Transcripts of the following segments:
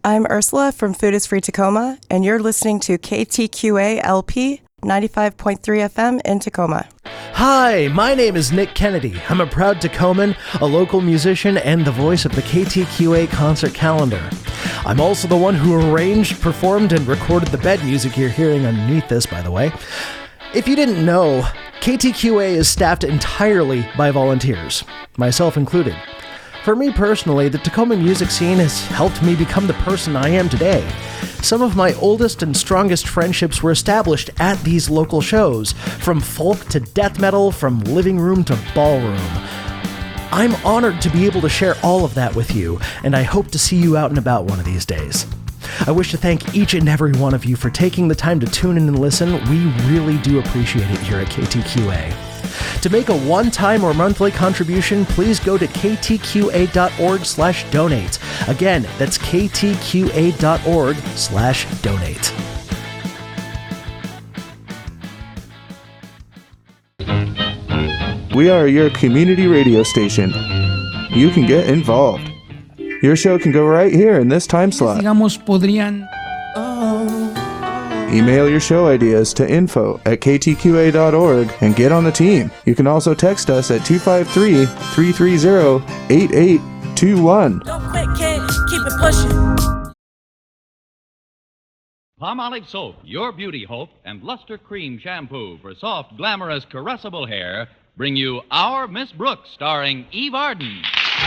I'm Ursula from Food is Free Tacoma, and you're listening to KTQA LP 95.3 FM in Tacoma. Hi, my name is Nick Kennedy. I'm a proud Tacoman, a local musician, and the voice of the KTQA concert calendar. I'm also the one who arranged, performed, and recorded the bed music you're hearing underneath this, by the way. If you didn't know, KTQA is staffed entirely by volunteers, myself included. For me personally, the Tacoma music scene has helped me become the person I am today. Some of my oldest and strongest friendships were established at these local shows, from folk to death metal, from living room to ballroom. I'm honored to be able to share all of that with you, and I hope to see you out and about one of these days. I wish to thank each and every one of you for taking the time to tune in and listen. We really do appreciate it here at KTQA. To make a one-time or monthly contribution, please go to ktqa.org/donate. Again, that's ktqa.org/donate. We are your community radio station. You can get involved. Your show can go right here in this time slot. Email your show ideas to info@ktqa.org and get on the team. You can also text us at 253-330-8821. Don't quit, kid. Keep it pushing. Palmolive Soap, your beauty hope, and Luster Cream Shampoo for soft, glamorous, caressable hair bring you Our Miss Brooks, starring Eve Arden.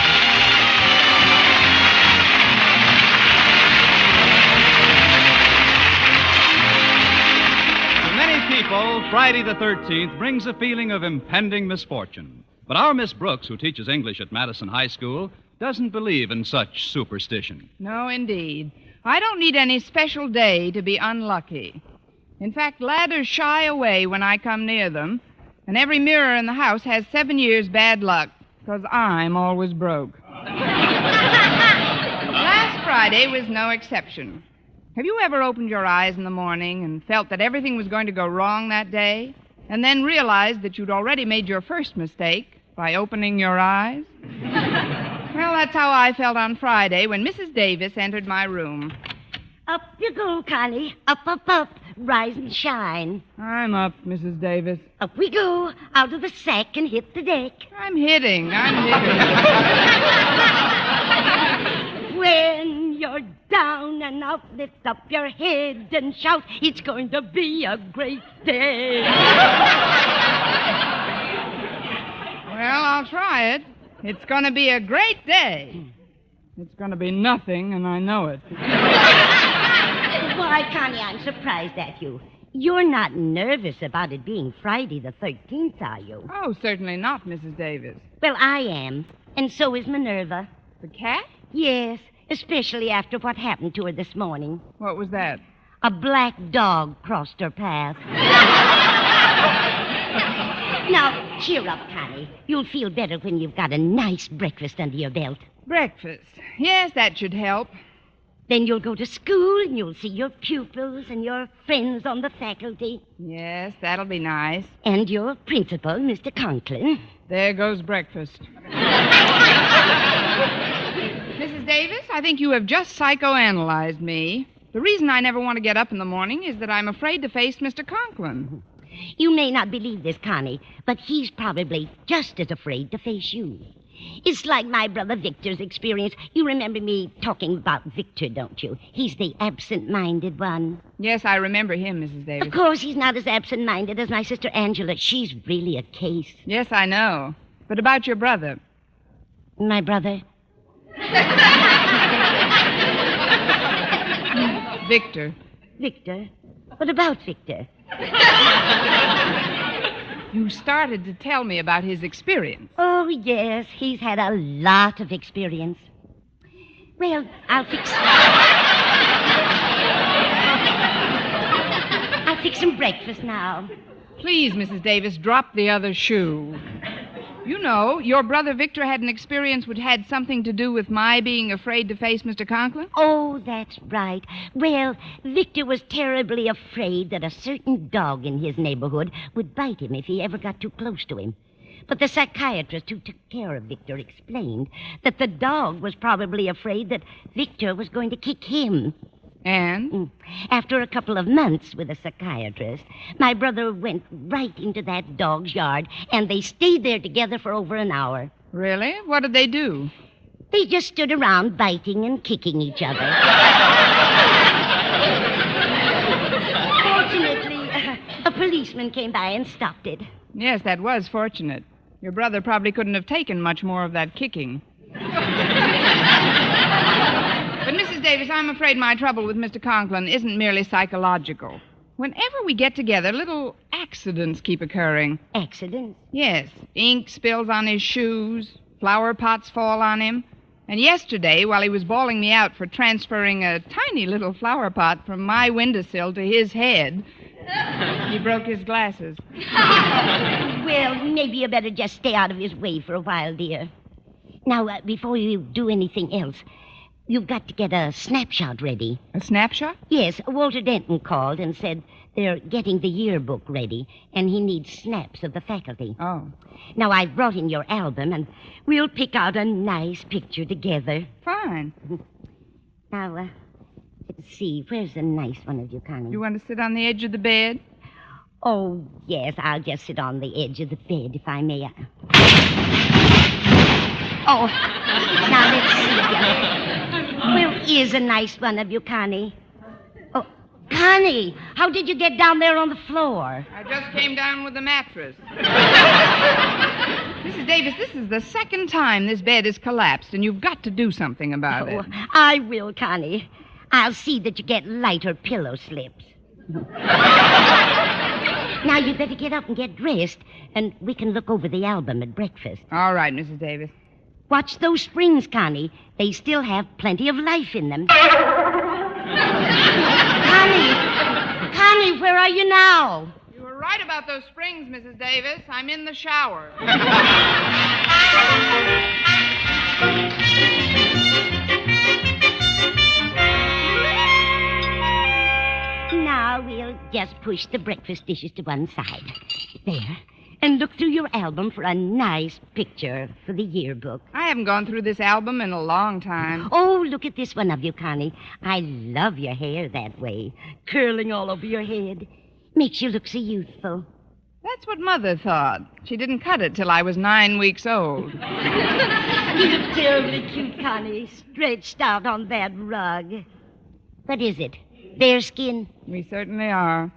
People, Friday the 13th brings a feeling of impending misfortune. But our Miss Brooks, who teaches English at Madison High School, doesn't believe in such superstition. No, indeed. I don't need any special day to be unlucky. In fact, ladders shy away when I come near them, and every mirror in the house has 7 years bad luck, because I'm always broke. Last Friday was no exception. Have you ever opened your eyes in the morning and felt that everything was going to go wrong that day, and then realized that you'd already made your first mistake by opening your eyes? Well, that's how I felt on Friday when Mrs. Davis entered my room. Up you go, Connie. Up, up, up. Rise and shine. I'm up, Mrs. Davis. Up we go, out of the sack and hit the deck. I'm hitting. When you're down and out, lift up your head and shout, it's going to be a great day. Well, I'll try it. It's going to be a great day. It's going to be nothing, and I know it. Why, Connie, I'm surprised at you. You're not nervous about it being Friday the 13th, are you? Oh, certainly not, Mrs. Davis. Well, I am, and so is Minerva. The cat? Yes, especially after what happened to her this morning. What was that? A black dog crossed her path. Now, cheer up, Connie. You'll feel better when you've got a nice breakfast under your belt. Breakfast. Yes, that should help. Then you'll go to school and you'll see your pupils and your friends on the faculty. Yes, that'll be nice. And your principal, Mr. Conklin. There goes breakfast. Mrs. Davis, I think you have just psychoanalyzed me. The reason I never want to get up in the morning is that I'm afraid to face Mr. Conklin. You may not believe this, Connie, but he's probably just as afraid to face you. It's like my brother Victor's experience. You remember me talking about Victor, don't you? He's the absent-minded one. Yes, I remember him, Mrs. Davis. Of course, he's not as absent-minded as my sister Angela. She's really a case. Yes, I know. But about your brother. My brother? Victor. Victor? What about Victor? You started to tell me about his experience. Oh, yes. He's had a lot of experience. Well, I'll fix some breakfast now. Please, Mrs. Davis, drop the other shoe. You know, your brother Victor had an experience which had something to do with my being afraid to face Mr. Conklin? Oh, that's right. Well, Victor was terribly afraid that a certain dog in his neighborhood would bite him if he ever got too close to him. But the psychiatrist who took care of Victor explained that the dog was probably afraid that Victor was going to kick him. And? After a couple of months with a psychiatrist, my brother went right into that dog's yard, and they stayed there together for over an hour. Really? What did they do? They just stood around biting and kicking each other. Fortunately, a policeman came by and stopped it. Yes, that was fortunate. Your brother probably couldn't have taken much more of that kicking. But, Mrs. Davis, I'm afraid my trouble with Mr. Conklin isn't merely psychological. Whenever we get together, little accidents keep occurring. Accidents? Yes. Ink spills on his shoes, flower pots fall on him. And yesterday, while he was bawling me out for transferring a tiny little flower pot from my windowsill to his head, he broke his glasses. Well, maybe you better just stay out of his way for a while, dear. Now, before you do anything else, you've got to get a snapshot ready. A snapshot? Yes, Walter Denton called and said they're getting the yearbook ready, and he needs snaps of the faculty. Oh. Now, I've brought in your album, and we'll pick out a nice picture together. Fine. Now, let's see. Where's a nice one of you, Connie? You want to sit on the edge of the bed? Oh, yes, I'll just sit on the edge of the bed, if I may. Oh, now let's see. Where is a nice one of you, Connie? Oh, Connie, how did you get down there on the floor? I just came down with the mattress. Mrs. Davis, this is the second time this bed has collapsed, and you've got to do something about it. I will, Connie. I'll see that you get lighter pillow slips. Now, you'd better get up and get dressed, and we can look over the album at breakfast. All right, Mrs. Davis. Watch those springs, Connie. They still have plenty of life in them. Connie, where are you now? You were right about those springs, Mrs. Davis. I'm in the shower. Now we'll just push the breakfast dishes to one side. There. And look through your album for a nice picture for the yearbook. I haven't gone through this album in a long time. Oh, look at this one of you, Connie. I love your hair that way, curling all over your head. Makes you look so youthful. That's what Mother thought. She didn't cut it till I was 9 weeks old. You look terribly cute, Connie, stretched out on that rug. What is it? Bearskin? We certainly are.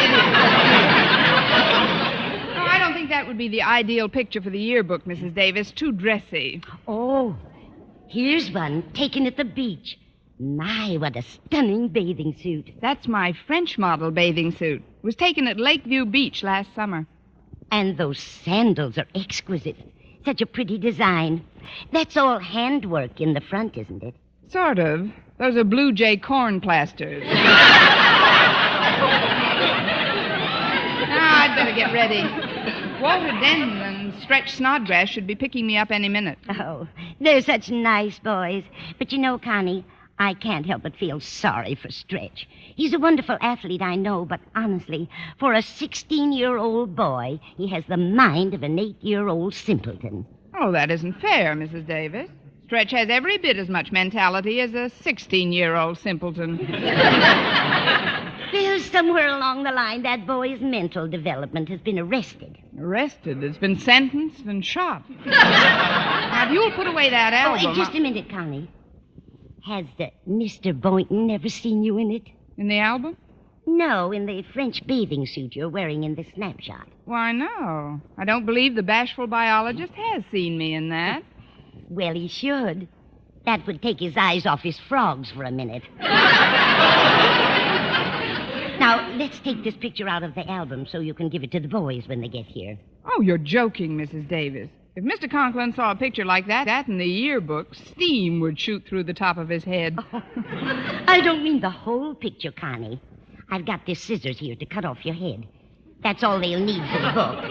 I don't think that would be the ideal picture for the yearbook, Mrs. Davis. Too dressy. Oh, here's one taken at the beach. My, what a stunning bathing suit. That's my French model bathing suit. It was taken at Lakeview Beach last summer. And those sandals are exquisite. Such a pretty design. That's all handwork in the front, isn't it? Sort of. Those are Blue Jay corn plasters. Now, I'd better get ready. Walter Denton and Stretch Snodgrass should be picking me up any minute. Oh, they're such nice boys. But you know, Connie, I can't help but feel sorry for Stretch. He's a wonderful athlete, I know, but honestly, for a 16-year-old boy, he has the mind of an 8-year-old simpleton. Oh, that isn't fair, Mrs. Davis. Stretch has every bit as much mentality as a 16-year-old simpleton. Well, somewhere along the line, that boy's mental development has been arrested. Arrested? Has been sentenced and shot. Now, if you'll put away that album... Oh, just a minute, Connie. Has Mr. Boynton ever seen you in it? In the album? No, in the French bathing suit you're wearing in the snapshot. Why, no. I don't believe the bashful biologist has seen me in that. Well, he should. That would take his eyes off his frogs for a minute. Now, let's take this picture out of the album so you can give it to the boys when they get here. Oh, you're joking, Mrs. Davis. If Mr. Conklin saw a picture like that in the yearbook, steam would shoot through the top of his head. Oh, I don't mean the whole picture, Connie. I've got this scissors here to cut off your head. That's all they'll need for the book.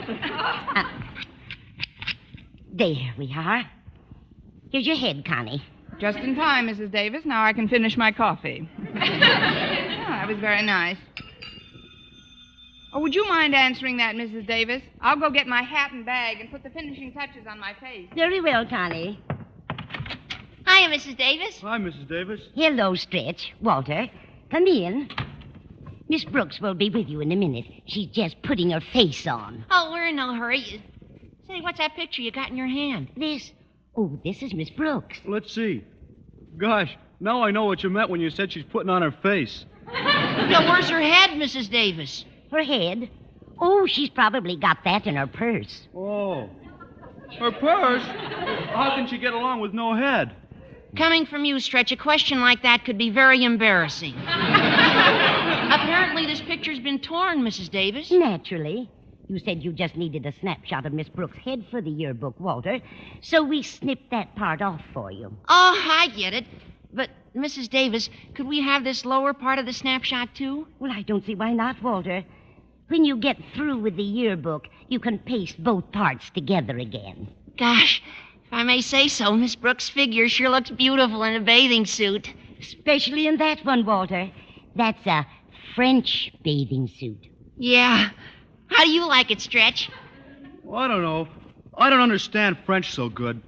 There we are. Here's your head, Connie. Just in time, Mrs. Davis. Now I can finish my coffee. Oh, that was very nice. Oh, would you mind answering that, Mrs. Davis? I'll go get my hat and bag and put the finishing touches on my face. Very well, Connie. Hiya, Mrs. Davis. Hi, Mrs. Davis. Hello, Stretch. Walter, come in. Miss Brooks will be with you in a minute. She's just putting her face on. Oh, we're in no hurry. Say, what's that picture you got in your hand? This is Miss Brooks. Let's see. Gosh, now I know what you meant when you said she's putting on her face. Yeah, where's her head, Mrs. Davis? Her head? Oh, she's probably got that in her purse. Oh. Her purse? How can she get along with no head? Coming from you, Stretch, a question like that could be very embarrassing. Apparently, this picture's been torn, Mrs. Davis. Naturally. You said you just needed a snapshot of Miss Brooks' head for the yearbook, Walter, so we snipped that part off for you. Oh, I get it. But, Mrs. Davis, could we have this lower part of the snapshot, too? Well, I don't see why not, Walter. When you get through with the yearbook, you can paste both parts together again. Gosh, if I may say so, Miss Brooks' figure sure looks beautiful in a bathing suit. Especially in that one, Walter. That's a French bathing suit. Yeah. How do you like it, Stretch? Well, I don't know. I don't understand French so good.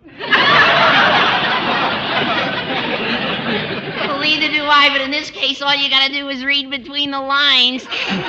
Well, neither do I, but in this case, all you gotta do is read between the lines.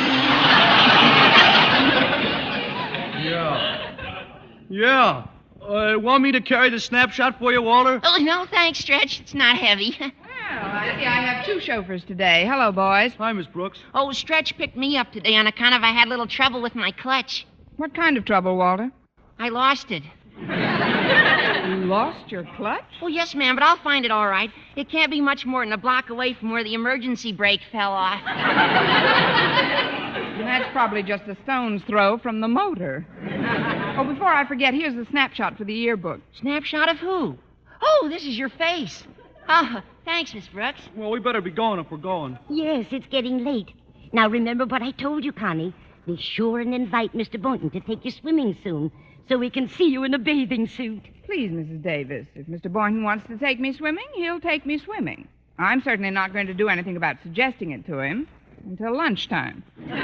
Yeah. Want me to carry the snapshot for you, Walter? Oh, no, thanks, Stretch. It's not heavy. Well, I see I have two chauffeurs today. Hello, boys. Hi, Miss Brooks. Oh, Stretch picked me up today on account of I had a little trouble with my clutch. What kind of trouble, Walter? I lost it. You lost your clutch? Oh, yes, ma'am, but I'll find it all right. It can't be much more than a block away from where the emergency brake fell off. And that's probably just a stone's throw from the motor. Oh, before I forget, here's the snapshot for the yearbook. Snapshot of who? Oh, this is your face. Oh, thanks, Miss Brooks. Well, we better be going if we're going. Yes, it's getting late. Now, remember what I told you, Connie. Be sure and invite Mr. Boynton to take you swimming soon so we can see you in a bathing suit. Please, Mrs. Davis, if Mr. Boynton wants to take me swimming, he'll take me swimming. I'm certainly not going to do anything about suggesting it to him until lunchtime.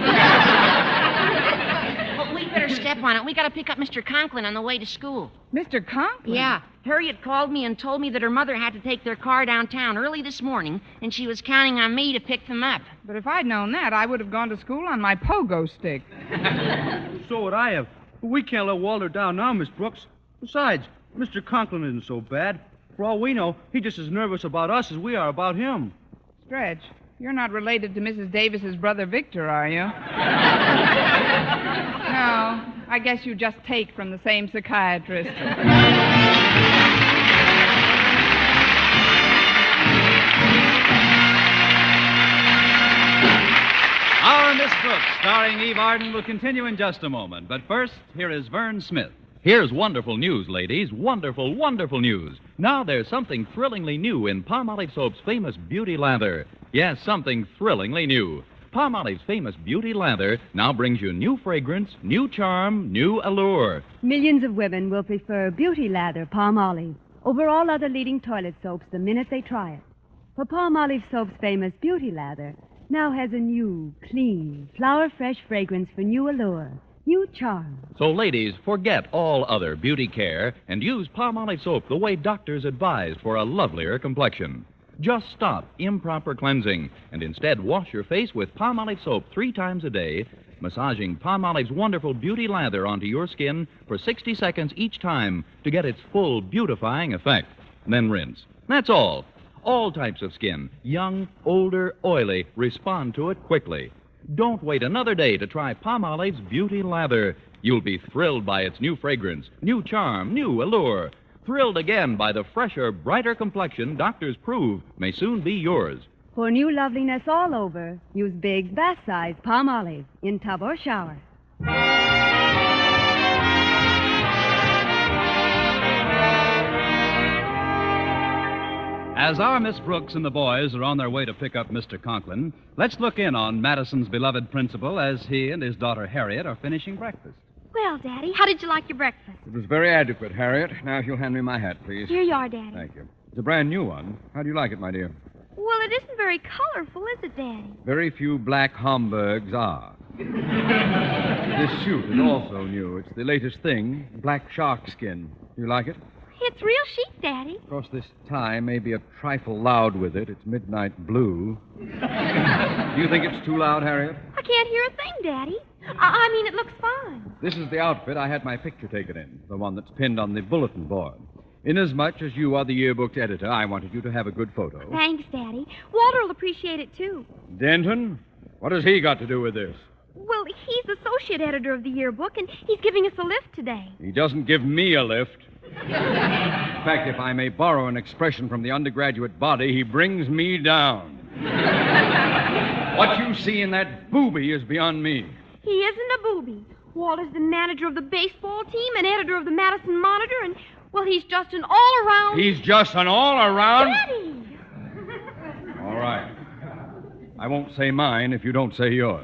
Well, we better step on it. We got to pick up Mr. Conklin on the way to school. Mr. Conklin? Yeah. Harriet called me and told me that her mother had to take their car downtown early this morning, and she was counting on me to pick them up. But if I'd known that, I would have gone to school on my pogo stick. So would I have. But we can't let Walter down now, Miss Brooks. Besides, Mr. Conklin isn't so bad. For all we know, he's just as nervous about us as we are about him. Stretch, you're not related to Mrs. Davis's brother Victor, are you? No, I guess you just take from the same psychiatrist. Our Miss Brooks, starring Eve Arden, will continue in just a moment. But first, here is Vern Smith. Here's wonderful news, ladies. Wonderful, wonderful news. Now there's something thrillingly new in Palmolive Soap's famous Beauty Lather. Yes, something thrillingly new. Palmolive's famous Beauty Lather now brings you new fragrance, new charm, new allure. Millions of women will prefer Beauty Lather Palmolive over all other leading toilet soaps the minute they try it. For Palmolive Soap's famous Beauty Lather now has a new, clean, flower-fresh fragrance for new allure, new charm. So, ladies, forget all other beauty care and use Palmolive Soap the way doctors advised for a lovelier complexion. Just stop improper cleansing and instead wash your face with Palmolive Soap 3 times a day, massaging Palmolive's wonderful Beauty Lather onto your skin for 60 seconds each time to get its full beautifying effect. Then rinse. That's all. All types of skin, young, older, oily, respond to it quickly. Don't wait another day to try Palmolive's Beauty Lather. You'll be thrilled by its new fragrance, new charm, new allure. Thrilled again by the fresher, brighter complexion doctors prove may soon be yours. For new loveliness all over, use big, bath-size Palmolive in tub or shower. As our Miss Brooks and the boys are on their way to pick up Mr. Conklin, let's look in on Madison's beloved principal as he and his daughter Harriet are finishing breakfast. Well, Daddy, how did you like your breakfast? It was very adequate, Harriet. Now, if you'll hand me my hat, please. Here you are, Daddy. Thank you. It's a brand new one. How do you like it, my dear? Well, it isn't very colorful, is it, Daddy? Very few black Homburgs are. This suit is also new. It's the latest thing, black shark skin. You like it? It's real chic, Daddy. Of course, this tie may be a trifle loud with it. It's midnight blue. Do you think it's too loud, Harriet? I can't hear a thing, Daddy. I mean, it looks fine. This is the outfit I had my picture taken in, the one that's pinned on the bulletin board. Inasmuch as you are the yearbook's editor, I wanted you to have a good photo. Thanks, Daddy. Walter will appreciate it, too. Denton? What has he got to do with this? Well, he's associate editor of the yearbook, and he's giving us a lift today. He doesn't give me a lift. In fact, if I may borrow an expression from the undergraduate body, he brings me down. What you see in that booby is beyond me. He isn't a booby. Walter's the manager of the baseball team and editor of the Madison Monitor, and, well, he's just an all-around... He's just an all-around... Daddy! All right. I won't say mine if you don't say yours.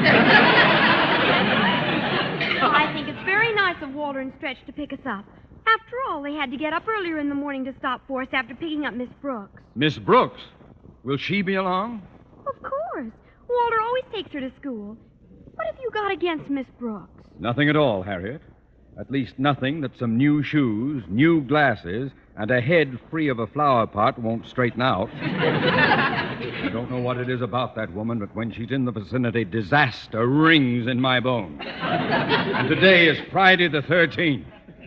I think it's very nice of Walter and Stretch to pick us up. After all, they had to get up earlier in the morning to stop for us after picking up Miss Brooks. Miss Brooks? Will she be along? Of course. Walter always takes her to school. What have you got against Miss Brooks? Nothing at all, Harriet. At least nothing that some new shoes, new glasses, and a head free of a flower pot won't straighten out. I don't know what it is about that woman, but when she's in the vicinity, disaster rings in my bones. And today is Friday the 13th.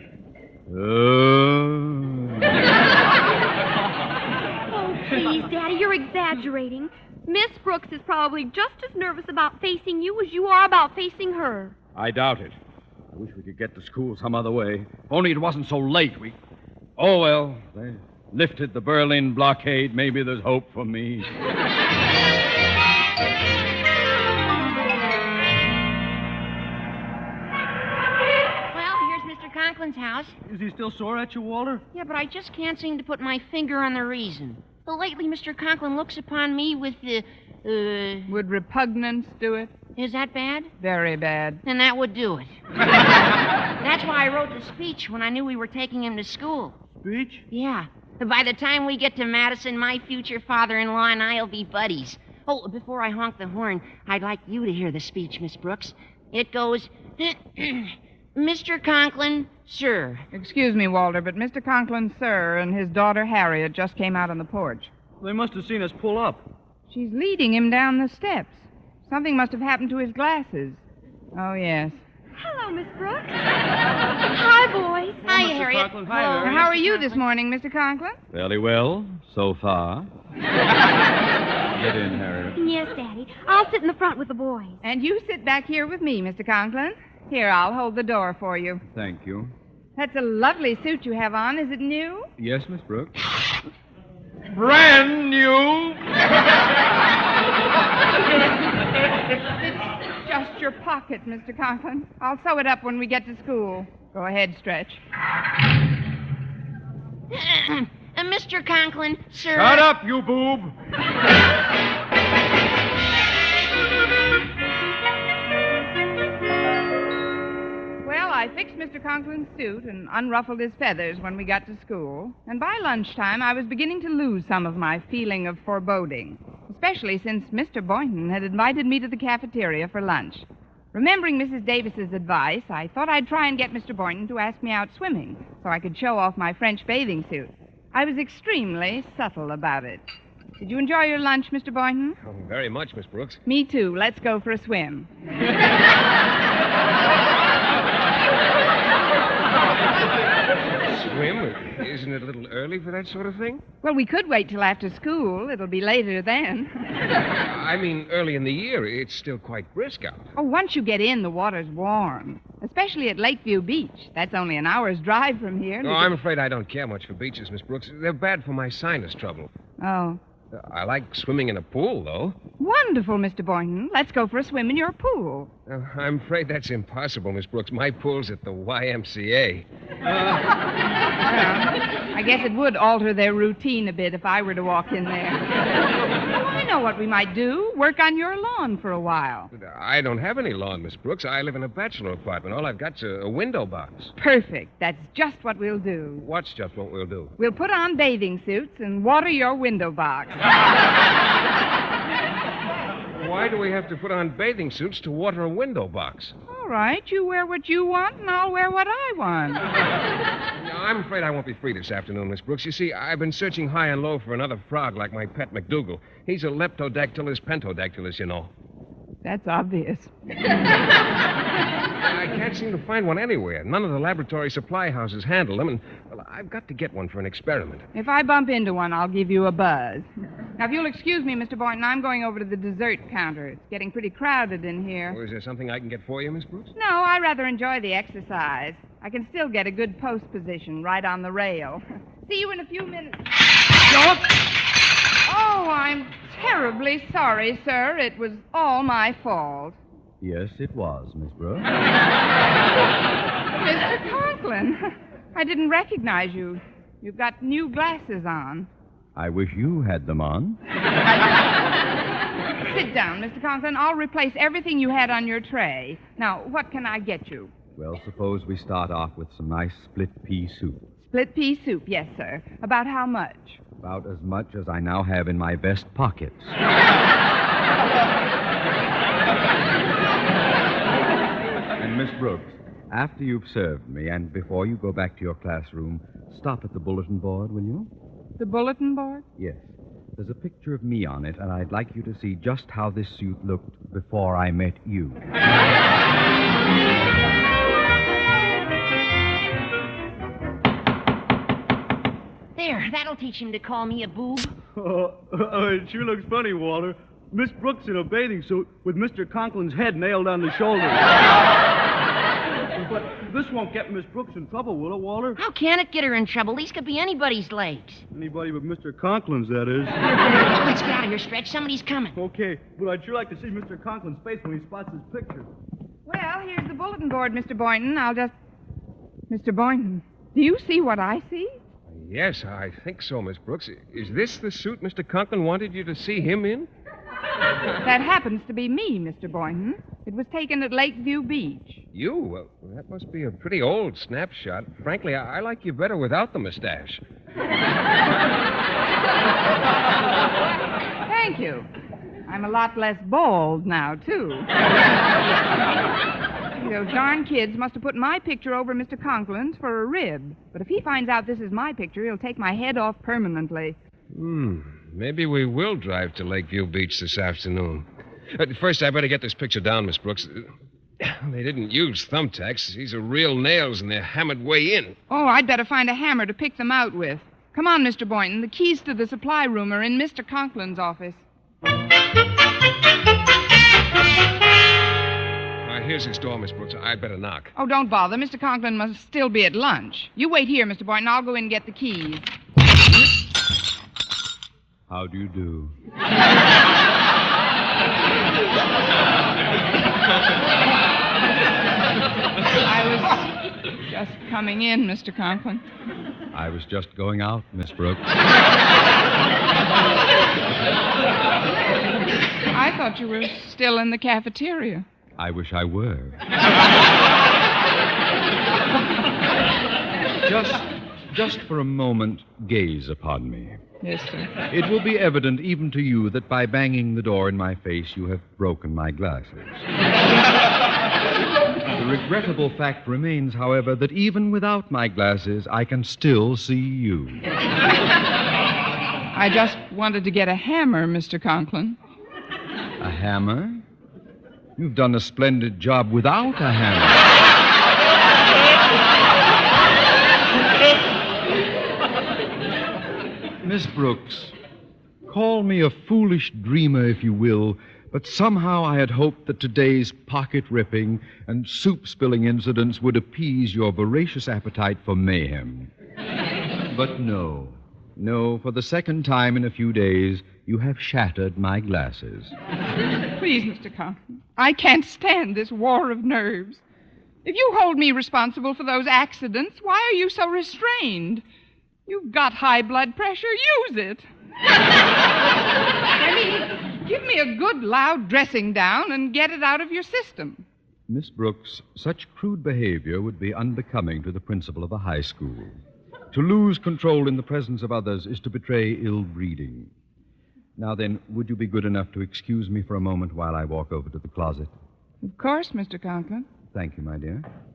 Oh, please, Daddy, you're exaggerating. Miss Brooks is probably just as nervous about facing you as you are about facing her. I doubt it. I wish we could get to school some other way. If only it wasn't so late. Oh, well, they lifted the Berlin blockade. Maybe there's hope for me. Well, here's Mr. Conklin's house. Is he still sore at you, Walter? Yeah, but I just can't seem to put my finger on the reason. Well, lately, Mr. Conklin looks upon me with Would repugnance do it? Is that bad? Very bad. Then that would do it. That's why I wrote the speech when I knew we were taking him to school. Speech? Yeah. By the time we get to Madison, my future father-in-law and I will be buddies. Oh, before I honk the horn, I'd like you to hear the speech, Miss Brooks. It goes, Mr. Conklin, sir. Excuse me, Walter, but Mr. Conklin, sir, and his daughter Harriet just came out on the porch. They must have seen us pull up. She's leading him down the steps. Something must have happened to his glasses. Oh, yes. Hello, Miss Brooks. Hi, boys. Hi, Mr. Harriet. Conklin. Hi, Hello, Harriet. How are Mr. you Conklin. this morning, Mr. Conklin? Fairly well, so far. Get in, Harriet. Yes, Daddy. I'll sit in the front with the boys. And you sit back here with me, Mr. Conklin. Here, I'll hold the door for you. Thank you. That's a lovely suit you have on. Is it new? Yes, Miss Brooks? Brand new! It's just your pocket, Mr. Conklin. I'll sew it up when we get to school. Go ahead, Stretch. Mr. Conklin, sir. Shut up, you boob! Well, I fixed Mr. Conklin's suit and unruffled his feathers when we got to school. And by lunchtime, I was beginning to lose some of my feeling of foreboding, especially since Mr. Boynton had invited me to the cafeteria for lunch. Remembering Mrs. Davis's advice, I thought I'd try and get Mr. Boynton to ask me out swimming so I could show off my French bathing suit. I was extremely subtle about it. Did you enjoy your lunch, Mr. Boynton? Oh, very much, Miss Brooks. Me too. Let's go for a swim. Swim? Isn't it a little early for that sort of thing? Well, we could wait till after school. It'll be later then. I mean, early in the year. It's still quite brisk out. Oh, once you get in, the water's warm. Especially at Lakeview Beach. That's only an hour's drive from here. Oh, I'm afraid I don't care much for beaches, Miss Brooks. They're bad for my sinus trouble. Oh. I like swimming in a pool, though. Wonderful, Mr. Boynton. Let's go for a swim in your pool. I'm afraid that's impossible, Miss Brooks. My pool's at the YMCA. I guess it would alter their routine a bit if I were to walk in there. Oh, I know what we might do. Work on your lawn for a while. But I don't have any lawn, Miss Brooks. I live in a bachelor apartment. All I've got's a window box. Perfect. That's just what we'll do. What's just what we'll do? We'll put on bathing suits and water your window box. Why do we have to put on bathing suits to water a window box? All right, you wear what you want, and I'll wear what I want. Now, I'm afraid I won't be free this afternoon, Miss Brooks. You see, I've been searching high and low for another frog like my pet McDougal. He's a Leptodactylus pentodactylus, you know. That's obvious. I can't seem to find one anywhere. None of the laboratory supply houses handle them, and, well, I've got to get one for an experiment. If I bump into one, I'll give you a buzz. Now, if you'll excuse me, Mr. Boynton, I'm going over to the dessert counter. It's getting pretty crowded in here. Oh, is there something I can get for you, Miss Brooks? No, I rather enjoy the exercise. I can still get a good post position right on the rail. See you in a few minutes. Oh, I'm terribly sorry, sir. It was all my fault. Yes, it was, Miss Brooks. Mr. Conklin, I didn't recognize you. You've got new glasses on. I wish you had them on. Sit down, Mr. Conklin. I'll replace everything you had on your tray. Now, what can I get you? Well, suppose we start off with some nice split pea soup. Split pea soup, yes, sir. About how much? About as much as I now have in my vest pockets. And Miss Brooks, after you've served me and before you go back to your classroom, stop at the bulletin board, will you? The bulletin board? Yes. There's a picture of me on it, and I'd like you to see just how this suit looked before I met you. There, that'll teach him to call me a boob. It sure looks funny, Walter. Miss Brooks in a bathing suit with Mr. Conklin's head nailed on the shoulder. But this won't get Miss Brooks in trouble, will it, Walter? How can it get her in trouble? These could be anybody's legs. Anybody but Mr. Conklin's, that is. Let's get out of here, Stretch. Somebody's coming. Okay, but I'd sure like to see Mr. Conklin's face when he spots his picture. Well, here's the bulletin board, Mr. Boynton. Mr. Boynton, do you see what I see? Yes, I think so, Miss Brooks. Is this the suit Mr. Conklin wanted you to see him in? That happens to be me, Mr. Boynton. It was taken at Lakeview Beach. You? Well, that must be a pretty old snapshot. Frankly, I like you better without the mustache. Thank you. I'm a lot less bald now, too. Those darn kids must have put my picture over Mr. Conklin's for a rib. But if he finds out this is my picture, he'll take my head off permanently. Maybe we will drive to Lakeview Beach this afternoon. First, I better get this picture down, Miss Brooks. They didn't use thumbtacks. These are real nails, and they're hammered way in. Oh, I'd better find a hammer to pick them out with. Come on, Mr. Boynton. The keys to the supply room are in Mr. Conklin's office. Here's his door, Miss Brooks. I'd better knock. Oh, don't bother. Mr. Conklin must still be at lunch. You wait here, Mr. Boynton. I'll go in and get the keys. How do you do? I was just coming in, Mr. Conklin. I was just going out, Miss Brooks. I thought you were still in the cafeteria. I wish I were. Just for a moment, gaze upon me. Yes, sir. It will be evident even to you that by banging the door in my face, you have broken my glasses. The regrettable fact remains, however, that even without my glasses, I can still see you. I just wanted to get a hammer, Mr. Conklin. A hammer? You've done a splendid job without a hammer. Miss Brooks, call me a foolish dreamer if you will, but somehow I had hoped that today's pocket-ripping and soup-spilling incidents would appease your voracious appetite for mayhem. But no, for the second time in a few days, you have shattered my glasses. Please, Mr. Conklin, I can't stand this war of nerves. If you hold me responsible for those accidents, why are you so restrained? You've got high blood pressure. Use it. I mean, give me a good, loud dressing down and get it out of your system. Miss Brooks, such crude behavior would be unbecoming to the principal of a high school. To lose control in the presence of others is to betray ill breeding. Now then, would you be good enough to excuse me for a moment while I walk over to the closet? Of course, Mr. Conklin. Thank you, my dear.